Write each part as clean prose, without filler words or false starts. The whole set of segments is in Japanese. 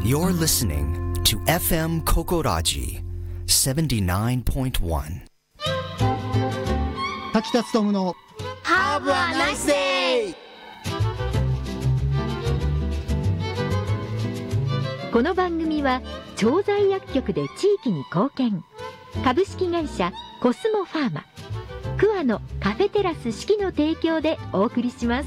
You're listening to FM Kokoraji 79.1. 滝田勉の Have a nice day! この番組は調剤薬局で地域に貢献、株式会社コスモファーマ、桑のカフェテラス四季の提供でお送りします。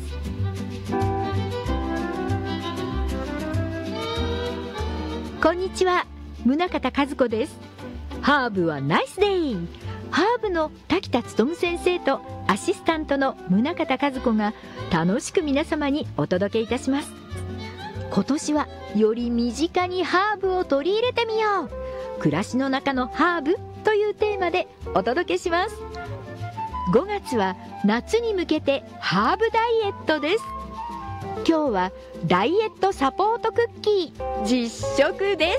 こんにちは、宗像和子です。ハーブはナイスデイ。ハーブの滝田勉先生とアシスタントの宗像和子が楽しく皆様にお届けいたします。今年はより身近にハーブを取り入れてみよう、暮らしの中のハーブというテーマでお届けします。5月は夏に向けてハーブダイエットです。今日はダイエットサポートクッキー実食です。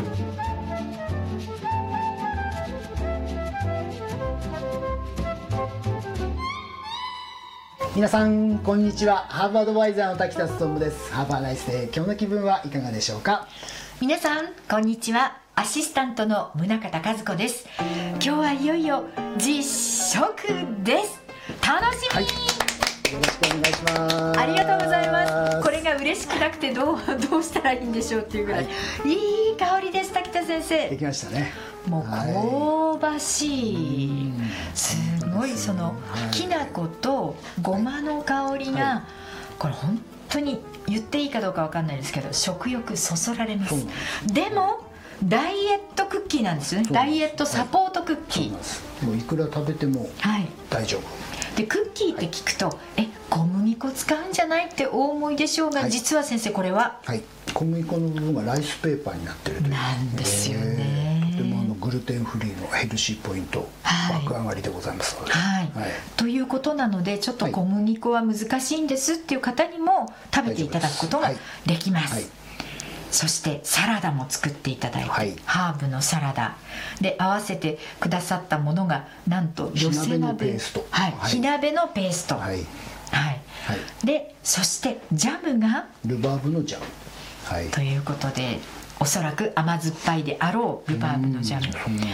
皆さんこんにちは。ハーブアドバイザーの滝田勉です。ハーバーナイスデー。今日の気分はいかがでしょうか。 皆さんこんにちは。アシスタントの宗像和子です。今日はいよいよ実食です。楽しみ、 はい、よろしくお願いします。 ありがとうございます。これが嬉しくなくてどうしたらいいんでしょうっていうぐらい、いい香りです。滝田先生できましたね。 もう香ばしい、すごいそのきな粉とごまの香りが、これ本当に言っていいかどうかわかんないですけど食欲そそられます。でもダイエットクッキーなんですよね。ダイエットサポートクッキー、 もういくら食べても大丈夫、 でクッキーって聞くと、小麦粉使うんじゃないってお思いでしょうが、実は先生これは、 小麦粉の部分がライスペーパーになってるというなんですよね。 とてもグルテンフリーのヘルシーポイント、爆上がりでございますので、 ということなので、ちょっと小麦粉は難しいんですっていう方にも食べていただくことができます。そしてサラダも作っていただいて、ハーブのサラダで合わせてくださったものがなんと寄せ鍋、火鍋のペースト、でそしてジャムがルバーブのジャム、 ということでおそらく甘酸っぱいであろうルバーブのジャム、 そうなんです。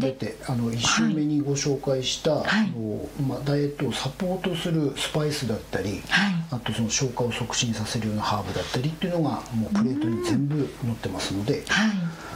全て1週目にご紹介した、ダイエットをサポートするスパイスだったり、あとその消化を促進させるようなハーブだったりっていうのがもうプレートに全部載ってますので、